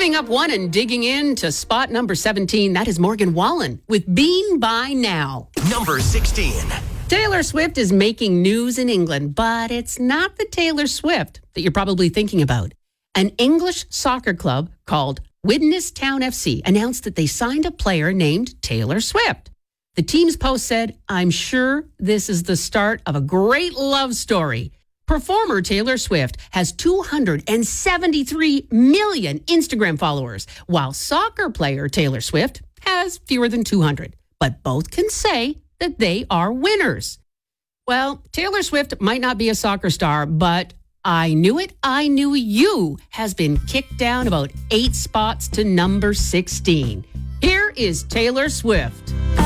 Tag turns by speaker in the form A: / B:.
A: Moving up one and digging in to spot number 17, that is Morgan Wallen with Bean by Now.
B: Number 16.
A: Taylor Swift is making news in England, but it's not the Taylor Swift that you're probably thinking about. An English soccer club called Widnes Town FC announced that they signed a player named Taylor Swift. The team's post said, "I'm sure this is the start of a great love story." Performer Taylor Swift has 273 million Instagram followers, while soccer player Taylor Swift has fewer than 200. But both can say that they are winners. Well, Taylor Swift might not be a soccer star, but I Knew It, I Knew You has been kicked down about 8 spots to number 16. Here is Taylor Swift.